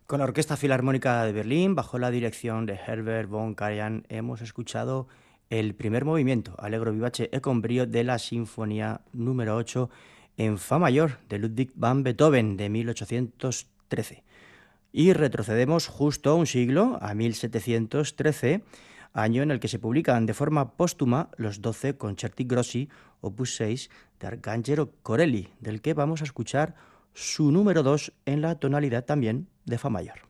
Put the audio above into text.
Con la Orquesta Filarmónica de Berlín, bajo la dirección de Herbert von Karajan, hemos escuchado el primer movimiento, Allegro vivace e con brio, de la Sinfonía número 8 en Fa mayor de Ludwig van Beethoven de 1813. Y retrocedemos justo un siglo, a 1713, año en el que se publican de forma póstuma los 12 concerti grossi, opus 6, de Arcangelo Corelli, del que vamos a escuchar su número 2 en la tonalidad también de Fa mayor.